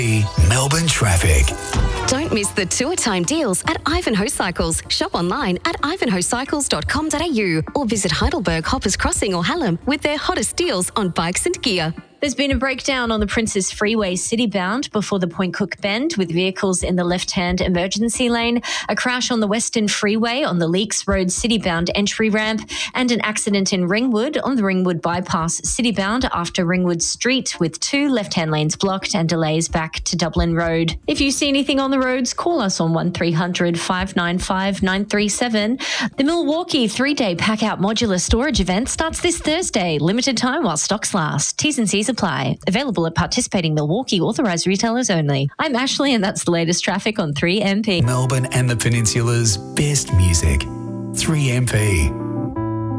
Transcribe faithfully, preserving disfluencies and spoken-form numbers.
Melbourne traffic. Don't miss the tour time deals at Ivanhoe Cycles. Shop online at ivanhoe cycles dot com dot a u or visit Heidelberg, Hoppers Crossing or Hallam with their hottest deals on bikes and gear. There's been a breakdown on the Princes Freeway citybound before the Point Cook Bend with vehicles in the left-hand emergency lane, a crash on the Western Freeway on the Leaks Road citybound entry ramp, and an accident in Ringwood on the Ringwood Bypass citybound after Ringwood Street with two left-hand lanes blocked and delays back to Dublin Road. If you see anything on the roads, call us on one three hundred five nine five nine three seven. The Milwaukee three-day pack-out modular storage event starts this Thursday. Limited time while stocks last. T's and C's apply. Available at participating Milwaukee authorised retailers only. I'm Ashley and that's the latest traffic on three M P. Melbourne and the Peninsula's best music. three M P.